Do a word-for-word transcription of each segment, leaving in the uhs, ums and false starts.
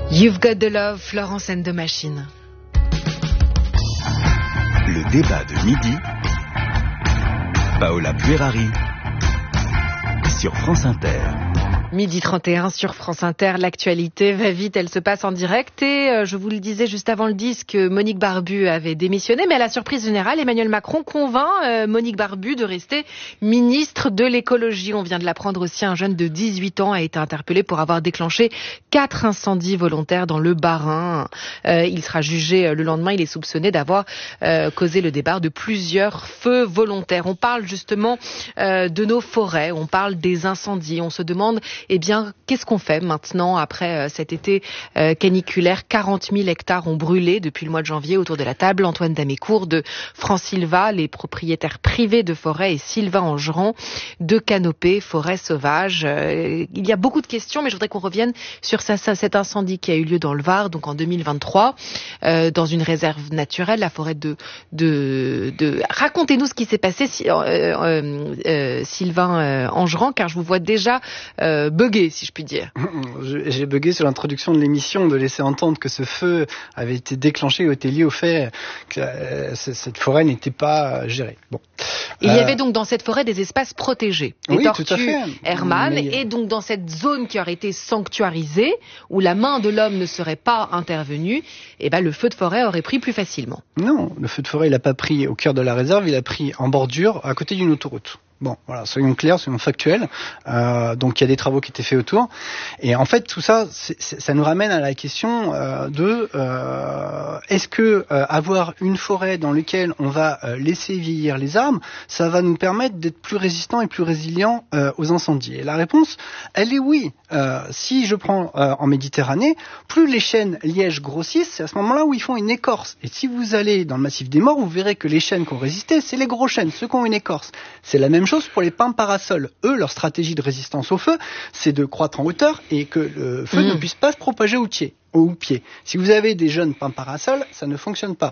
You've Got the Love, Florence and the Machine. Le débat de midi, Paola Puerari, sur France Inter. Midi trente et un sur France Inter, l'actualité va vite, elle se passe en direct et euh, je vous le disais juste avant le disque, Monique Barbu avait démissionné, mais à la surprise générale, Emmanuel Macron convainc euh, Monique Barbu de rester ministre de l'écologie. On vient de l'apprendre aussi, un jeune de dix-huit ans a été interpellé pour avoir déclenché quatre incendies volontaires dans le Bas-Rhin. Euh, il sera jugé le lendemain, il est soupçonné d'avoir euh, causé le départ de plusieurs feux volontaires. On parle justement euh, de nos forêts, on parle des incendies, on se demande Eh bien, qu'est-ce qu'on fait maintenant après euh, cet été euh, caniculaire? quarante mille hectares ont brûlé depuis le mois de janvier. Autour de la table, Antoine Damécourt de Francilva, les propriétaires privés de forêts, et Sylvain Angeran de Canopée, forêt sauvage. Euh, il y a beaucoup de questions, mais je voudrais qu'on revienne sur ça, ça, cet incendie qui a eu lieu dans le Var, donc en deux mille vingt-trois, euh, dans une réserve naturelle, la forêt de... de, de... Racontez-nous ce qui s'est passé, euh, euh, euh, Sylvain euh, Angeran, car je vous vois déjà... Euh, bugué, si je puis dire. J'ai bugué sur l'introduction de l'émission, de laisser entendre que ce feu avait été déclenché ou était lié au fait que euh, cette forêt n'était pas gérée. Bon. Il euh... y avait donc dans cette forêt des espaces protégés, des oui, tortues Hermann, mais... et donc dans cette zone qui aurait été sanctuarisée, où la main de l'homme ne serait pas intervenue, eh ben le feu de forêt aurait pris plus facilement. Non, le feu de forêt, il n'a pas pris au cœur de la réserve, il a pris en bordure, à côté d'une autoroute. Bon, voilà, soyons clairs, soyons factuels. Euh, donc il y a des travaux qui étaient faits autour. Et en fait, tout ça, c'est, c'est, ça nous ramène à la question euh, de euh, est-ce que euh, avoir une forêt dans laquelle on va euh, laisser vieillir les arbres, ça va nous permettre d'être plus résistants et plus résilients euh, aux incendies? Et la réponse, elle est oui. Euh, si je prends euh, en Méditerranée, plus les chênes lièges grossissent, c'est à ce moment-là où ils font une écorce. Et si vous allez dans le massif des Morts, vous verrez que les chênes qui ont résisté, c'est les gros chênes, ceux qui ont une écorce. C'est la même chose pour les pins parasols. Eux, leur stratégie de résistance au feu, c'est de croître en hauteur et que le feu mmh. ne puisse pas se propager au pied. Au pied. Si vous avez des jeunes pins parasols, ça ne fonctionne pas.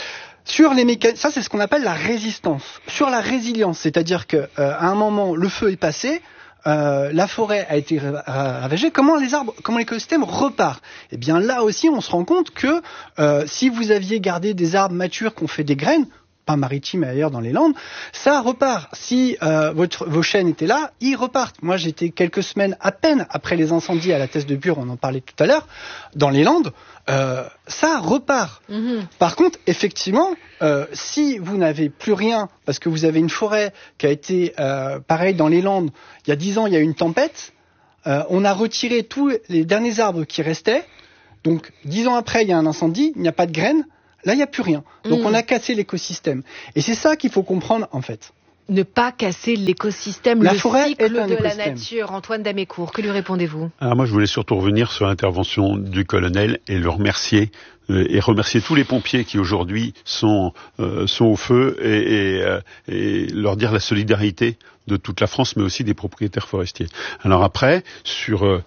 Sur les mécanismes, ça c'est ce qu'on appelle la résistance. Sur la résilience, c'est-à-dire que euh, à un moment le feu est passé, euh, la forêt a été ravagée. Comment les arbres, comment l'écosystème repart? Eh bien là aussi, on se rend compte que euh, si vous aviez gardé des arbres matures qui ont fait des graines, pas maritime et ailleurs dans les Landes, ça repart. Si euh, votre, vos chênes étaient là, ils repartent. Moi, j'étais quelques semaines à peine après les incendies à la Thèse de Bure, on en parlait tout à l'heure, dans les Landes, euh, ça repart. Mmh. Par contre, effectivement, euh, si vous n'avez plus rien, parce que vous avez une forêt qui a été, euh, pareil, dans les Landes, il y a dix ans, il y a eu une tempête, euh, on a retiré tous les derniers arbres qui restaient, donc dix ans après, il y a un incendie, il n'y a pas de graines, là, il n'y a plus rien. Donc, mmh. on a cassé l'écosystème. Et c'est ça qu'il faut comprendre, en fait. Ne pas casser l'écosystème, la le forêt cycle est de écosystème. La nature. Antoine Damécourt, que lui répondez-vous? Alors moi, je voulais surtout revenir sur l'intervention du colonel et le remercier. Et remercier tous les pompiers qui aujourd'hui sont euh, sont au feu et, et, euh, et leur dire la solidarité de toute la France, mais aussi des propriétaires forestiers. Alors après, sur euh,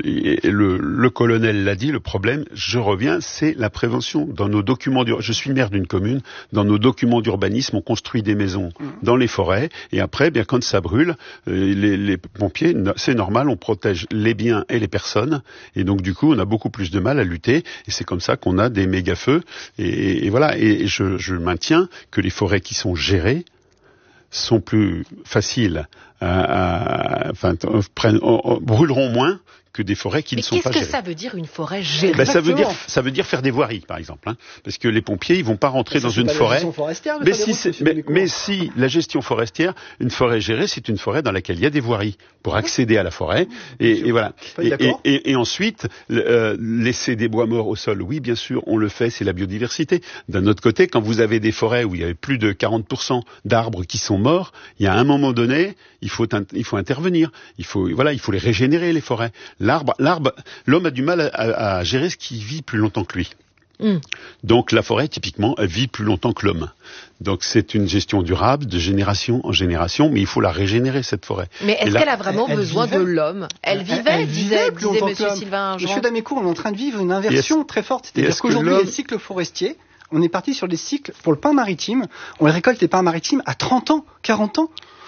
le, le colonel l'a dit, le problème, je reviens, c'est la prévention. Dans nos documents, je suis maire d'une commune, dans nos documents d'urbanisme, on construit des maisons dans les forêts, et après, bien quand ça brûle, les, les pompiers, c'est normal, on protège les biens et les personnes, et donc du coup, on a beaucoup plus de mal à lutter, et c'est comme ça qu'on a des méga-feux, et, et voilà, et je, je maintiens que les forêts qui sont gérées sont plus faciles, à, à, enfin, prennent, brûleront moins que des forêts qui Mais ne sont pas gérées. Qu'est-ce que ça veut dire une forêt gérée? Ben, ça veut dire, ça veut dire faire des voiries, par exemple, hein, parce que les pompiers, ils vont pas rentrer dans une forêt. Mais si, c'est, mais, mais si la gestion forestière, une forêt gérée, c'est une forêt dans laquelle il y a des voiries pour accéder à la forêt, et, et voilà. Et, et, et, et ensuite, euh, laisser des bois morts au sol, oui, bien sûr, on le fait, c'est la biodiversité. D'un autre côté, quand vous avez des forêts où il y avait plus de quarante pour cent d'arbres qui sont morts, il y a un moment donné, il faut, il faut intervenir. Il faut, voilà, il faut les régénérer, les forêts. L'arbre, l'arbre, l'homme a du mal à, à, à gérer ce qui vit plus longtemps que lui. Mmh. Donc la forêt, typiquement, elle vit plus longtemps que l'homme. Donc c'est une gestion durable, de génération en génération, mais il faut la régénérer, cette forêt. Mais est-ce là, qu'elle a vraiment elle, besoin elle de l'homme? Elle vivait, elle, elle disait, plus disait longtemps Monsieur Sylvain Angeran. Monsieur Damécourt, on est en train de vivre une inversion très forte. C'est-à-dire qu'aujourd'hui, les cycles forestiers, on est parti sur des cycles, pour le pain maritime, on récolte les pins maritimes à trente ans, quarante ans.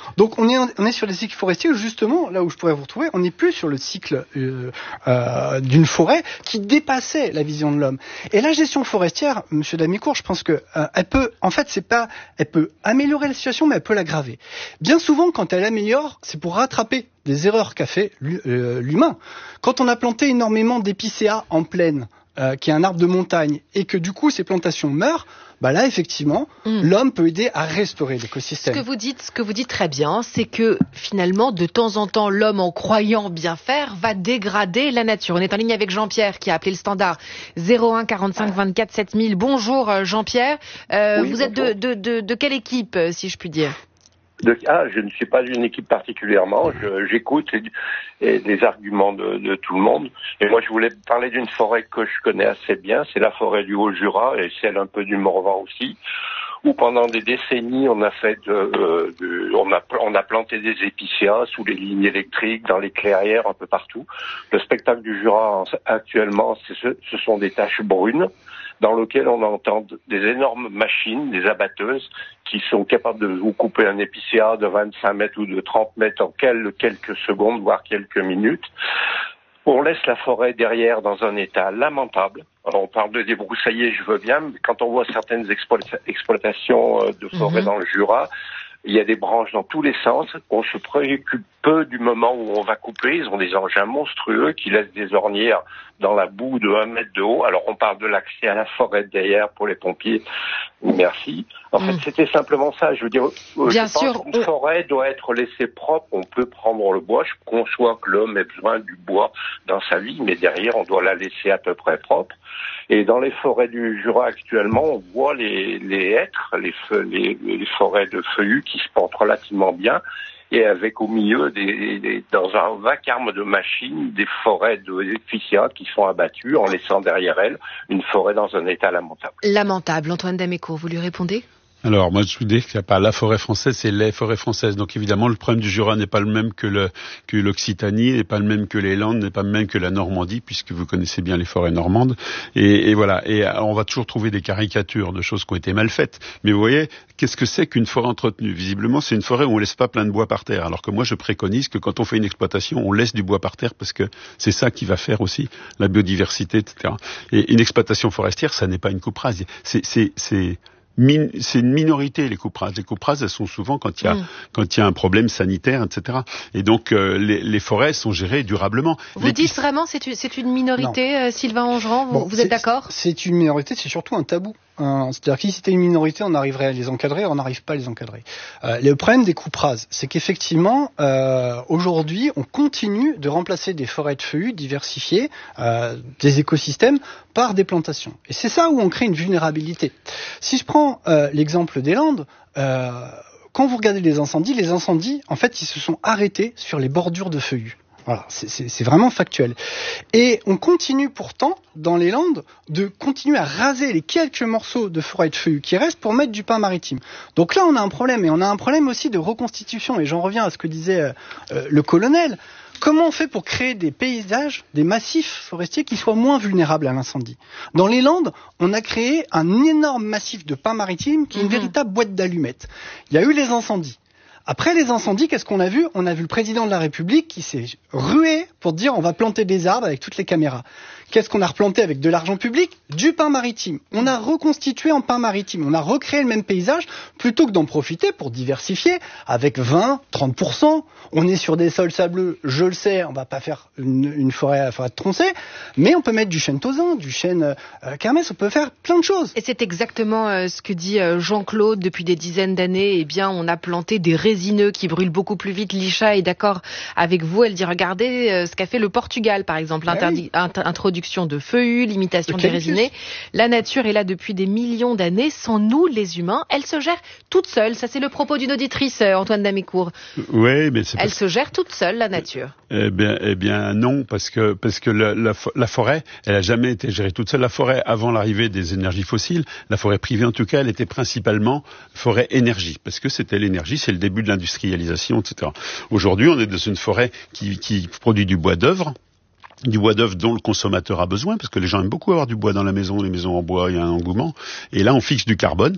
Donc on est on est sur des cycles forestiers où justement, là où je pourrais vous retrouver, on n'est plus sur le cycle euh, euh, d'une forêt qui dépassait la vision de l'homme. Et la gestion forestière, Monsieur Damicourt, je pense que euh, elle peut, en fait, c'est pas, elle peut améliorer la situation, mais elle peut l'aggraver. Bien souvent, quand elle améliore, c'est pour rattraper des erreurs qu'a fait l'humain. Quand on a planté énormément d'épicéas en plaine, euh, qui est un arbre de montagne, et que du coup ces plantations meurent, bah là effectivement, mmh. l'homme peut aider à restaurer l'écosystème. Ce que vous dites, ce que vous dites très bien, c'est que finalement, de temps en temps, l'homme, en croyant bien faire, va dégrader la nature. On est en ligne avec Jean-Pierre qui a appelé le standard zéro un quarante-cinq vingt-quatre sept mille. Bonjour Jean-Pierre. Euh, oui, vous bonjour. êtes de, de, de, de quelle équipe, si je puis dire? De, ah, je ne suis pas d'une équipe particulièrement. Je, j'écoute et, et les arguments de, de tout le monde. Et moi, je voulais parler d'une forêt que je connais assez bien. C'est la forêt du Haut-Jura et celle un peu du Morvan aussi, où pendant des décennies, on a fait, de, euh, de, on a, on a planté des épicéas sous les lignes électriques, dans les clairières, un peu partout. Le spectacle du Jura actuellement, c'est ce, ce sont des taches brunes, dans lequel on entend des énormes machines, des abatteuses, qui sont capables de vous couper un épicéa de vingt-cinq mètres ou de trente mètres en quelques secondes, voire quelques minutes. On laisse la forêt derrière dans un état lamentable. Alors on parle de débroussailler, je veux bien, mais quand on voit certaines exploita- exploitations de forêt mmh. dans le Jura, il y a des branches dans tous les sens. On se préoccupe peu du moment où on va couper. Ils ont des engins monstrueux qui laissent des ornières dans la boue de un mètre de haut. Alors on parle de l'accès à la forêt derrière pour les pompiers. Merci. En fait, mmh. c'était simplement ça. Je veux dire, Bien je sûr, pense qu'une forêt doit être laissée propre. On peut prendre le bois. Je conçois que l'homme ait besoin du bois dans sa vie, mais derrière, on doit la laisser à peu près propre. Et dans les forêts du Jura actuellement, on voit les, les hêtres, les, feux, les, les forêts de feuillus qui se portent relativement bien, et avec au milieu, des, des, dans un vacarme de machines, des forêts d'épicéas qui sont abattues en laissant derrière elles une forêt dans un état lamentable. Lamentable. Antoine Damécourt, vous lui répondez ? Alors, moi, je vous dis qu'il n'y a pas la forêt française, c'est les forêts françaises. Donc, évidemment, le problème du Jura n'est pas le même que, le, que l'Occitanie, n'est pas le même que les Landes, n'est pas le même que la Normandie, puisque vous connaissez bien les forêts normandes. Et, et voilà. Et alors, on va toujours trouver des caricatures de choses qui ont été mal faites. Mais vous voyez, qu'est-ce que c'est qu'une forêt entretenue ? Visiblement, c'est une forêt où on laisse pas plein de bois par terre. Alors que moi, je préconise que quand on fait une exploitation, on laisse du bois par terre parce que c'est ça qui va faire aussi la biodiversité, et cetera. Et une exploitation forestière, ça n'est pas une coupe rase. C'est, c'est, c'est, Min, c'est une minorité les coupes rases. Les coupes rases, elles sont souvent quand il y a mmh. quand il y a un problème sanitaire, et cetera. Et donc euh, les, les forêts sont gérées durablement. Vous les dites pis... vraiment c'est une, c'est une minorité, euh, Sylvain Angerand, vous, bon, vous êtes d'accord ? C'est une minorité, c'est surtout un tabou. Hein, c'est-à-dire que si c'était une minorité, on arriverait à les encadrer, on n'arrive pas à les encadrer. Euh, le problème des coupes rases, c'est qu'effectivement, euh, aujourd'hui, on continue de remplacer des forêts de feuillus diversifiées, euh, des écosystèmes, par des plantations. Et c'est ça où on crée une vulnérabilité. Si je prends euh, l'exemple des Landes, euh, quand vous regardez les incendies, les incendies, en fait, ils se sont arrêtés sur les bordures de feuillus. Voilà, c'est, c'est, c'est vraiment factuel. Et on continue pourtant, dans les Landes, de continuer à raser les quelques morceaux de forêt de feuillus qui restent pour mettre du pin maritime. Donc là, on a un problème, et on a un problème aussi de reconstitution. Et j'en reviens à ce que disait euh, le colonel. Comment on fait pour créer des paysages, des massifs forestiers qui soient moins vulnérables à l'incendie ? Dans les Landes, on a créé un énorme massif de pin maritime qui est une mmh. véritable boîte d'allumettes. Il y a eu les incendies. Après les incendies, qu'est-ce qu'on a vu ? On a vu le président de la République qui s'est rué pour dire on va planter des arbres avec toutes les caméras. Qu'est-ce qu'on a replanté avec de l'argent public ? Du pin maritime. On a reconstitué en pin maritime. On a recréé le même paysage plutôt que d'en profiter pour diversifier avec vingt, trente pour cent. On est sur des sols sableux, je le sais, on va pas faire une, une forêt à forêt de troncée, mais on peut mettre du chêne tausin, du chêne euh, kermès, on peut faire plein de choses. Et c'est exactement euh, ce que dit euh, Jean-Claude depuis des dizaines d'années. Eh bien, on a planté des résineux qui brûlent beaucoup plus vite. Lisha est d'accord avec vous. Elle dit regardez euh, ce qu'a fait le Portugal, par exemple, interdi- ah oui. int- introduction de feuillus, limitation des résinés. La nature est là depuis des millions d'années. Sans nous, les humains, elle se gère toute seule. Ça, c'est le propos d'une auditrice, Antoine Damécourt. Oui, mais c'est elle parce... se gère toute seule, la nature. Eh bien, eh bien non, parce que parce que la, la, la forêt, elle a jamais été gérée toute seule. La forêt, avant l'arrivée des énergies fossiles, la forêt privée en tout cas, elle était principalement forêt énergie, parce que c'était l'énergie, c'est le début de l'industrialisation, et cetera. Aujourd'hui, on est dans une forêt qui, qui produit du bois d'œuvre. Du bois d'œuvre dont le consommateur a besoin, parce que les gens aiment beaucoup avoir du bois dans la maison, les maisons en bois, il y a un engouement. Et là, on fixe du carbone.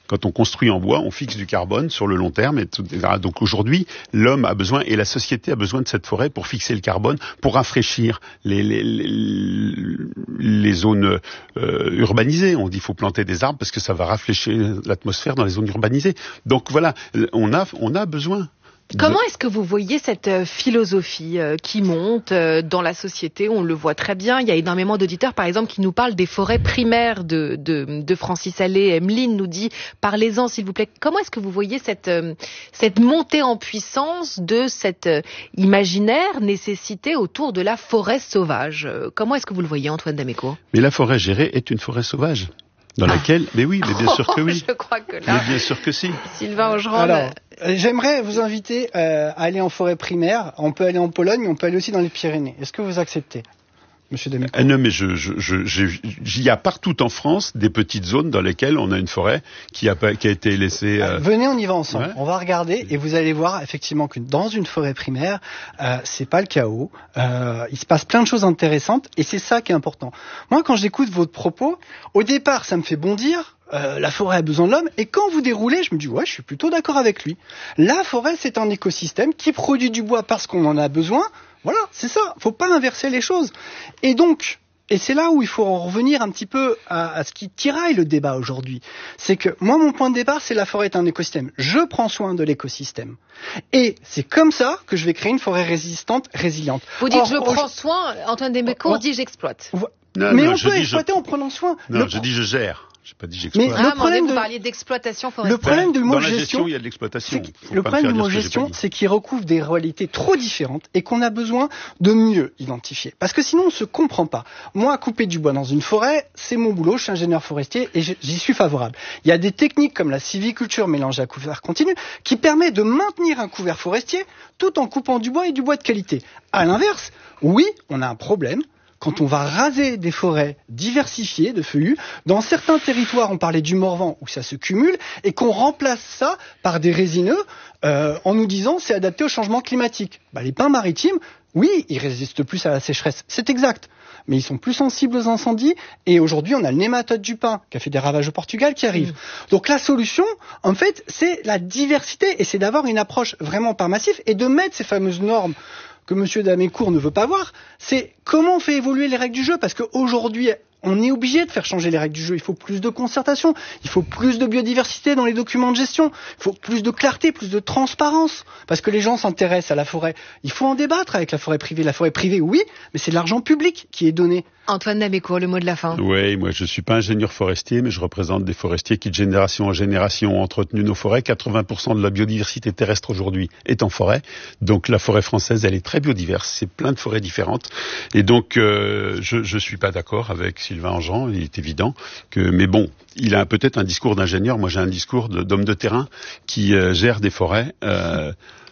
Quand on construit en bois, on fixe du carbone sur le long terme, et cetera. Donc aujourd'hui, l'homme a besoin, et la société a besoin de cette forêt pour fixer le carbone, pour rafraîchir les, les, les, les zones euh, urbanisées. On dit qu'il faut planter des arbres parce que ça va rafraîchir l'atmosphère dans les zones urbanisées. Donc voilà, on a, on a besoin. Comment est-ce que vous voyez cette philosophie qui monte dans la société? On le voit très bien. Il y a énormément d'auditeurs, par exemple, qui nous parlent des forêts primaires de, de, de Francis Allais. Emeline nous dit, parlez-en, s'il vous plaît. Comment est-ce que vous voyez cette, cette montée en puissance de cet imaginaire nécessité autour de la forêt sauvage? Comment est-ce que vous le voyez, Antoine Damecourt? Mais la forêt gérée est une forêt sauvage. Dans ah. laquelle, mais oui, mais bien sûr que oui. Je crois que là. Mais bien sûr que si. Sylvain Augerand. Alors, euh, j'aimerais vous inviter euh, à aller en forêt primaire. On peut aller en Pologne, mais on peut aller aussi dans les Pyrénées. Est-ce que vous acceptez, Monsieur Damecourt? Ah non, mais je, je, je, je, il y a partout en France des petites zones dans lesquelles on a une forêt qui a, qui a été laissée. Euh... Venez, on y va ensemble. Ouais. On va regarder et vous allez voir effectivement que dans une forêt primaire, euh, c'est pas le chaos. Euh, il se passe plein de choses intéressantes et c'est ça qui est important. Moi, quand j'écoute votre propos, au départ, ça me fait bondir. Euh, la forêt a besoin de l'homme, et quand vous déroulez, je me dis ouais, je suis plutôt d'accord avec lui. La forêt, c'est un écosystème qui produit du bois parce qu'on en a besoin. Voilà, c'est ça. Faut pas inverser les choses. Et donc, et c'est là où il faut en revenir un petit peu à, à ce qui tiraille le débat aujourd'hui. C'est que moi, mon point de départ, c'est la forêt est un écosystème. Je prends soin de l'écosystème. Et c'est comme ça que je vais créer une forêt résistante, résiliente. Vous dites Or, je prends soin, Antoine Damecourt dit j'exploite. Non, mais non, on peut exploiter je... en prenant soin. Non, le... je dis je gère. J'ai pas dit j'exploite. Mais ah, le problème de... vous parliez d'exploitation forestière. Le problème du mot dans gestion, la gestion, il y a de l'exploitation. Le problème du mot gestion, c'est qu'il recouvre des réalités trop différentes et qu'on a besoin de mieux identifier. Parce que sinon, on se comprend pas. Moi, couper du bois dans une forêt, c'est mon boulot. Je suis ingénieur forestier et j'y suis favorable. Il y a des techniques comme la sylviculture mélangée à couvert continu qui permet de maintenir un couvert forestier tout en coupant du bois et du bois de qualité. À l'inverse, oui, on a un problème. Quand on va raser des forêts diversifiées de feuillus, dans certains territoires, on parlait du Morvan où ça se cumule, et qu'on remplace ça par des résineux euh, en nous disant c'est adapté au changement climatique. Bah, les pins maritimes, oui, ils résistent plus à la sécheresse, c'est exact, mais ils sont plus sensibles aux incendies, et aujourd'hui on a le nématode du pin qui a fait des ravages au Portugal qui arrive. Mmh. Donc la solution, en fait, c'est la diversité, et c'est d'avoir une approche vraiment par massif, et de mettre ces fameuses normes que M. Damecourt ne veut pas voir, c'est comment on fait évoluer les règles du jeu, parce qu'aujourd'hui, on est obligé de faire changer les règles du jeu. Il faut plus de concertation, il faut plus de biodiversité dans les documents de gestion, il faut plus de clarté, plus de transparence, parce que les gens s'intéressent à la forêt. Il faut en débattre avec la forêt privée. La forêt privée, oui, mais c'est de l'argent public qui est donné. Antoine Damecourt, le mot de la fin. Oui, moi je suis pas ingénieur forestier, mais je représente des forestiers qui de génération en génération ont entretenu nos forêts. quatre-vingts pour cent de la biodiversité terrestre aujourd'hui est en forêt. Donc la forêt française, elle est très biodiverse. C'est plein de forêts différentes. Et donc euh, je je suis pas d'accord avec Sylvain Augerand. Il est évident que, mais bon, il a peut-être un discours d'ingénieur. Moi j'ai un discours de, d'homme de terrain qui euh, gère des forêts. Euh,